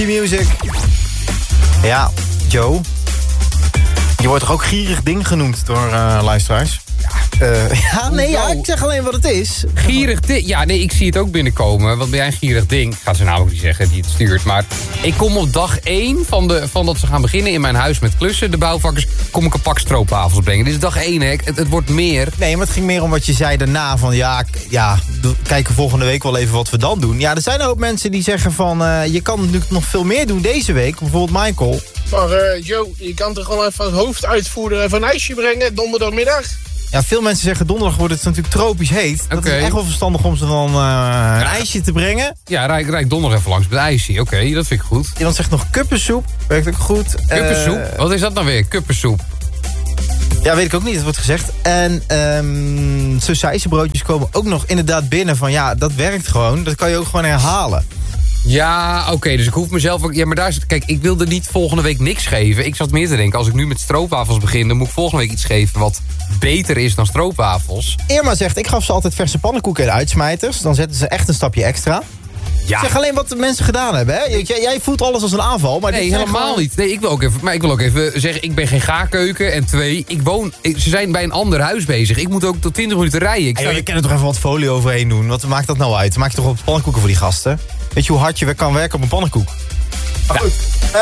Music. Ja, Joe. Je wordt toch ook gierig ding genoemd door luisteraars? Ik zeg alleen wat het is. Gierig ding? Ja, nee, ik zie het ook binnenkomen. Wat ben jij een gierig ding? Ik ga ze namelijk niet zeggen die het stuurt. Maar ik kom op dag 1 van dat ze gaan beginnen in mijn huis met klussen. De bouwvakkers, kom ik een pak stroopwafels brengen. Dit is dag 1, hè. Het wordt meer. Nee, maar het ging meer om wat je zei daarna. Van we kijken volgende week wel even wat we dan doen. Ja, er zijn een hoop mensen die zeggen van... je kan natuurlijk nog veel meer doen deze week. Bijvoorbeeld Michael. Maar Joe, je kan toch gewoon even als hoofduitvoerder even een ijsje brengen donderdagmiddag? Ja, veel mensen zeggen donderdag wordt het natuurlijk tropisch heet. Dat is echt wel verstandig om ze dan een ijsje te brengen. Ja, rijd donderdag even langs met ijsje. Oké, dat vind ik goed. Iemand zegt nog kuppensoep. Werkt ook goed. Kuppensoep? Wat is dat nou weer? Kuppensoep? Ja, weet ik ook niet. Dat wordt gezegd. En sausijzenbroodjes komen ook nog inderdaad binnen van... ja, dat werkt gewoon. Dat kan je ook gewoon herhalen. Ja, oké, dus ik hoef mezelf ook... Ja, maar daar is het... Kijk, ik wilde niet volgende week niks geven. Ik zat meer te denken, als ik nu met stroopwafels begin... dan moet ik volgende week iets geven wat beter is dan stroopwafels. Irma zegt, ik gaf ze altijd verse pannenkoeken en uitsmijters. Dan zetten ze echt een stapje extra. Ja. Zeg alleen wat de mensen gedaan hebben, hè? Jij voelt alles als een aanval, maar... Nee, helemaal niet. Nee, ik wil ook even zeggen, ik ben geen gaarkeuken. En 2, ze zijn bij een ander huis bezig. Ik moet ook tot 20 minuten rijden. Je kan er toch even wat folie overheen doen. Wat maakt dat nou uit? Maak je toch op pannenkoeken voor die gasten? Weet je hoe hard je kan werken op een pannenkoek? Maar goed.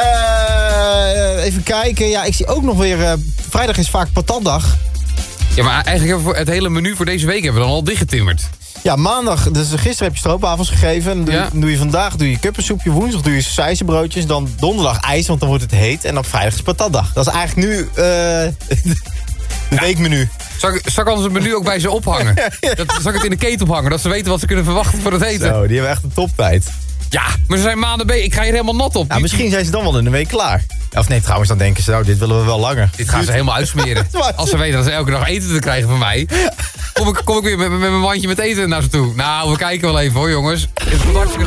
Even kijken. Ja, ik zie ook nog weer... vrijdag is vaak patatdag. Ja, maar eigenlijk hebben we het hele menu voor deze week hebben we dan al dichtgetimmerd. Ja, maandag, dus gisteren heb je stroopwafels gegeven. Dan doe je vandaag kuppensoepje, woensdag doe je sausijzenbroodjes. Dan donderdag ijs, want dan wordt het heet. En op vrijdag is patatdag. Dat is eigenlijk nu de weekmenu. Zal ik anders het menu ook bij ze ophangen? Zal ik het in de keten ophangen, dat ze weten wat ze kunnen verwachten voor het eten? Zo, die hebben echt een toptijd. Ja, maar ze zijn maanden bezig. Ik ga hier helemaal nat op. Nou, misschien zijn ze dan wel in een week klaar. Of nee, trouwens, dan denken ze, nou, dit willen we wel langer. Dit gaan ze helemaal uitsmeren. Als ze weten dat ze elke dag eten te krijgen van mij... kom ik weer met mijn mandje met eten naar ze toe. Nou, we kijken wel even hoor, jongens. Het wordt hartstikke